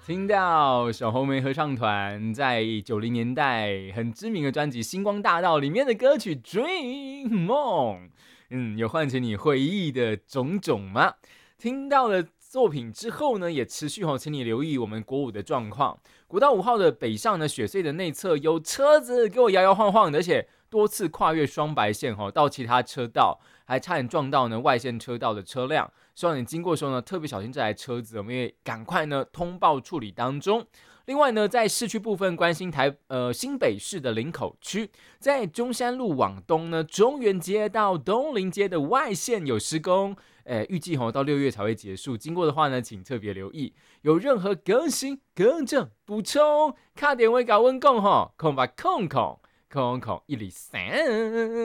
听到小红莓合唱团在90年代很知名的专辑《星光大道》里面的歌曲《Dream 梦》，有唤起你回忆的种种吗？听到了作品之后呢，也持续请你留意我们国五的状况。国道5号的北上呢，雪隧的内侧有车子给我摇摇晃晃的，而且多次跨越双白线到其他车道，还差点撞到呢外线车道的车辆。希望你经过的时候呢，特别小心这台车子，我们也赶快呢通报处理当中。另外呢，在市区部分关心新北市的林口区，在中山路往东呢，中原街到东林街的外线有施工，预计到6月才会结束。经过的话呢，请特别留意。有任何更新、更正、补充，打电话给阮讲空吧空123。